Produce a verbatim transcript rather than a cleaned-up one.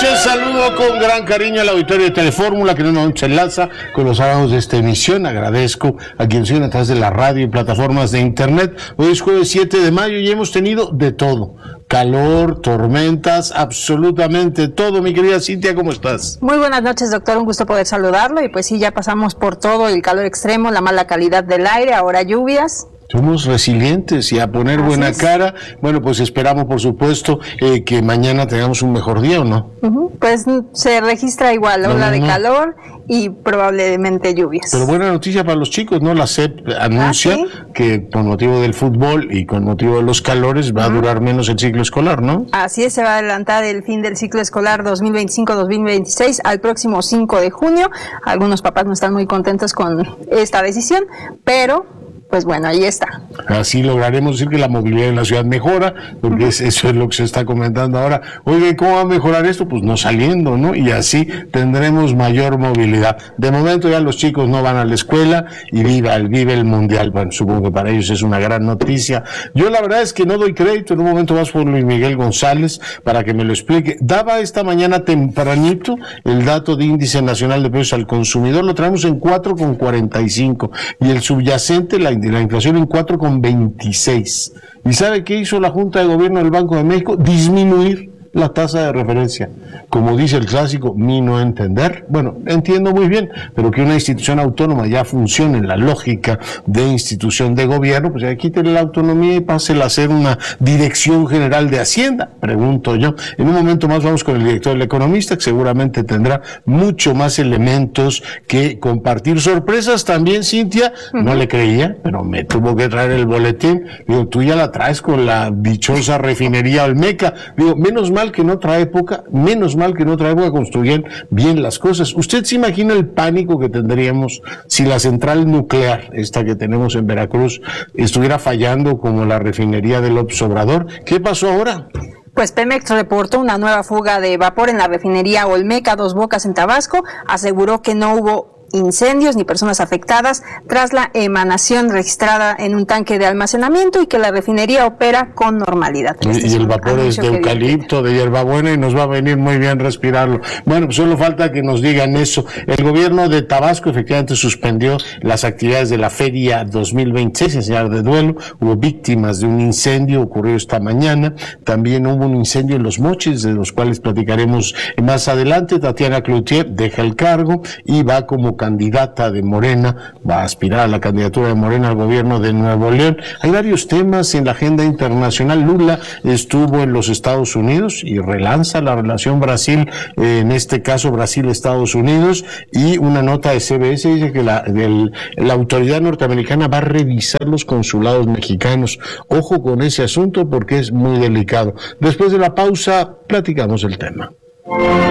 noches, saludo con gran cariño al auditorio de Telefórmula que nos enlaza con los sábados de esta emisión. Agradezco a quien sigue a través de la radio y plataformas de internet. Hoy es jueves siete de mayo y hemos tenido de todo. Calor, tormentas, absolutamente todo. Mi querida Cintia, ¿cómo estás? Muy buenas noches, doctor. Un gusto poder saludarlo. Y pues sí, ya pasamos por todo, el calor extremo, la mala calidad del aire, ahora lluvias. Somos resilientes y a poner Así buena es. cara. Bueno, pues esperamos, por supuesto, eh, que mañana tengamos un mejor día, ¿o no? Uh-huh. Pues se registra igual ola no, no, de no. calor y probablemente lluvias. Pero buena noticia para los chicos, ¿no? La S E P anuncia ¿Ah, sí? que con motivo del fútbol y con motivo de los calores va uh-huh. a durar menos el ciclo escolar, ¿no? Así es, se va a adelantar el fin del ciclo escolar dos mil veinticinco dos mil veintiséis al próximo cinco de junio. Algunos papás no están muy contentos con esta decisión, pero... pues bueno, ahí está. Así lograremos decir que la movilidad en la ciudad mejora, porque uh-huh. es, eso es lo que se está comentando ahora. Oye, ¿cómo va a mejorar esto? Pues no saliendo, ¿no? Y así tendremos mayor movilidad. De momento ya los chicos no van a la escuela y viva el, vive el mundial. Bueno, supongo que para ellos es una gran noticia. Yo la verdad es que no doy crédito. En un momento vas por Luis Miguel González para que me lo explique. Daba esta mañana tempranito el dato de índice nacional de precios al consumidor. Lo traemos en cuatro coma cuarenta y cinco y el subyacente, la de la inflación en cuatro coma veintiséis. ¿Y sabe qué hizo la Junta de Gobierno del Banco de México? Disminuir la tasa de referencia. Como dice el clásico, mi no entender. Bueno, entiendo muy bien, pero que una institución autónoma ya funcione en la lógica de institución de gobierno, pues ya quítele la autonomía y pásela a ser una dirección general de Hacienda, pregunto yo. En un momento más vamos con el director del Economista, que seguramente tendrá mucho más elementos que compartir. Sorpresas también, Cintia, uh-huh. no le creía, pero me tuvo que traer el boletín. Digo, tú ya la traes con la dichosa refinería Olmeca. Digo, menos mal que en otra época, menos mal que en otra época construían bien las cosas. ¿Usted se imagina el pánico que tendríamos si la central nuclear, esta que tenemos en Veracruz, estuviera fallando como la refinería de López Obrador? ¿Qué pasó ahora? Pues Pemex reportó una nueva fuga de vapor en la refinería Olmeca Dos Bocas en Tabasco. Aseguró que no hubo incendios ni personas afectadas tras la emanación registrada en un tanque de almacenamiento y que la refinería opera con normalidad. Y, este y el vapor es de eucalipto, de hierbabuena y nos va a venir muy bien respirarlo. Bueno, pues solo falta que nos digan eso. El gobierno de Tabasco efectivamente suspendió las actividades de la Feria dos mil veintisés en señal de duelo. Hubo víctimas de un incendio ocurrido esta mañana. También hubo un incendio en Los Mochis, de los cuales platicaremos más adelante. Tatiana Cloutier deja el cargo y va como candidata de Morena, va a aspirar a la candidatura de Morena al gobierno de Nuevo León. Hay varios temas en la agenda internacional. Lula estuvo en los Estados Unidos y relanza la relación Brasil, eh, en este caso Brasil-Estados Unidos, y una nota de C B S dice que la, del, la autoridad norteamericana va a revisar los consulados mexicanos. Ojo con ese asunto porque es muy delicado. Después de la pausa, platicamos el tema.